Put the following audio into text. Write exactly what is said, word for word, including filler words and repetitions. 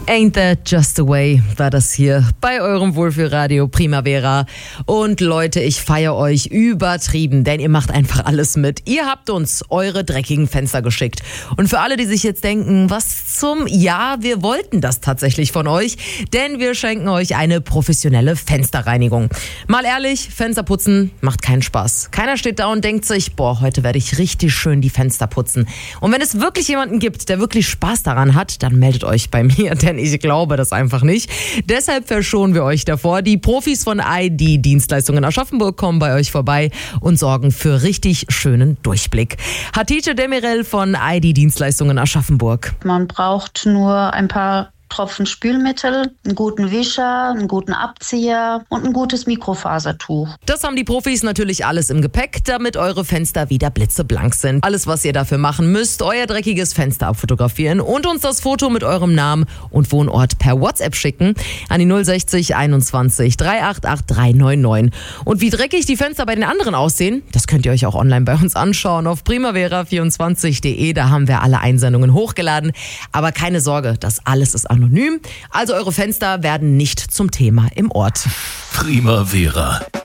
Ain't that just the way, war das hier bei eurem Wohlfühlradio Primavera. Und Leute, ich feiere euch übertrieben, denn ihr macht einfach alles mit. Ihr habt uns eure dreckigen Fenster geschickt. Und für alle, die sich jetzt denken, was zum Ja, wir wollten das tatsächlich von euch, denn wir schenken euch eine professionelle Fensterreinigung. Mal ehrlich, Fenster putzen macht keinen Spaß. Keiner steht da und denkt sich, boah, heute werde ich richtig schön die Fenster putzen. Und wenn es wirklich jemanden gibt, der wirklich Spaß daran hat, dann meldet euch bei mir, denn ich glaube das einfach nicht. Deshalb verschonen wir euch davor. Die Profis von I D Dienstleistungen Aschaffenburg kommen bei euch vorbei und sorgen für richtig schönen Durchblick. Hatice Demirel von I D Dienstleistungen Aschaffenburg. Man braucht nur ein paar Tropfen Spülmittel, einen guten Wischer, einen guten Abzieher und ein gutes Mikrofasertuch. Das haben die Profis natürlich alles im Gepäck, damit eure Fenster wieder blitzeblank sind. Alles, was ihr dafür machen müsst, euer dreckiges Fenster abfotografieren und uns das Foto mit eurem Namen und Wohnort per WhatsApp schicken an die null sechzig einundzwanzig dreihundertachtzig dreihundertneunundneunzig. Und wie dreckig die Fenster bei den anderen aussehen, das könnt ihr euch auch online bei uns anschauen auf primavera vierundzwanzig punkt de. Da haben wir alle Einsendungen hochgeladen. Aber keine Sorge, das alles ist anonym. Also eure Fenster werden nicht zum Thema im Ort. Primavera.